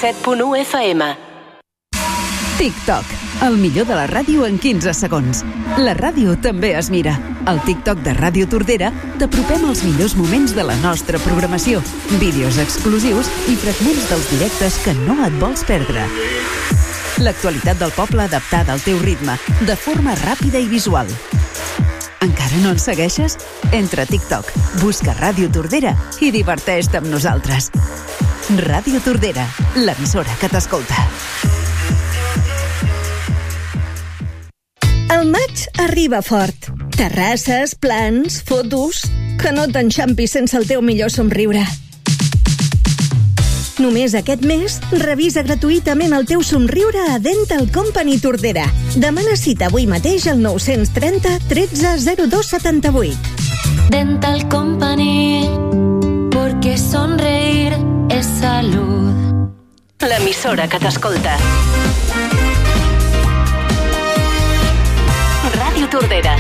107.1 FM. TikTok, el millor de la ràdio en 15 segons. La ràdio també es mira. Al TikTok de Ràdio Tordera t'apropem els millors moments de la nostra programació, vídeos exclusius i fragments dels directes que no et vols perdre. L'actualitat del poble adaptada al teu ritme, de forma ràpida i visual. Encara no ens segueixes? Entra a TikTok, busca Ràdio Tordera i diverteix-te amb nosaltres. Ràdio Tordera, l'emissora que t'escolta. El maig arriba fort. Terrasses, plans, fotos... Que no t'enxampis sense el teu millor somriure. Només aquest mes, revisa gratuïtament el teu somriure a Dental Company Tordera. Demana cita avui mateix al 930 13 02 78. Dental Company, porque sonreír es salud. L'emissora que t'escolta. Ràdio Tordera.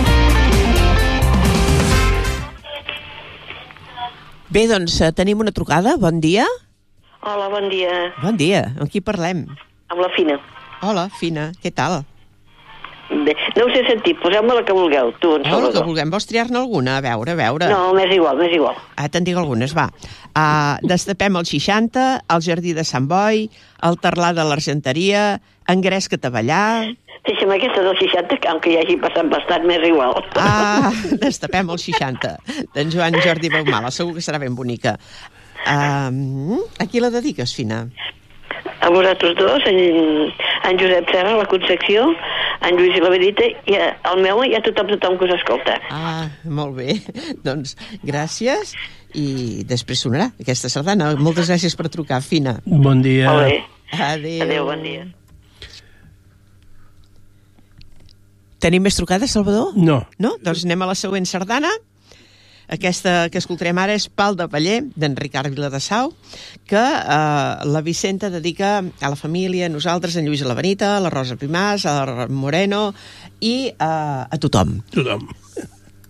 Bé, doncs tenim una trucada. Bon dia. Hola, bon dia. Bon dia. Amb qui parlem? Amb la Fina. Hola, Fina. Què tal? Bé, no us he sentit. Poseu-me la que vulgueu, tu, en La que Salvador. vulguem. Vols triar-ne alguna? A veure. No, m'és igual. Te'n dic algunes, va. Destapem el 60, el Jardí de Sant Boi, el Tarlà de l'Argenteria, Engresca't a ballar... Deixa'm aquesta del 60, que aunque hi hagi passat bastant, m'és igual. Destapem el 60, d'en Joan Jordi Baumala. Segur que serà ben bonica. A qui la dediques, Fina? A vosaltres dos, en Josep Serra, la Concepció, en Lluís i la Benita, i el meu i a tothom que us escolta. Molt bé. Doncs gràcies i després sonarà aquesta sardana. Moltes gràcies per trucar, Fina. Bon dia. Molt bé. Adéu, bon dia. Tenim més trucades, Salvador? No. No? Doncs anem a la següent sardana. Aquesta que escoltarem ara és Pal de Paller, d'en Ricard Viladesau, que la Vicenta dedica a la família, a nosaltres, en Lluís i la Benita, a la Rosa Pimàs, a la Moreno i a tothom. Tothom.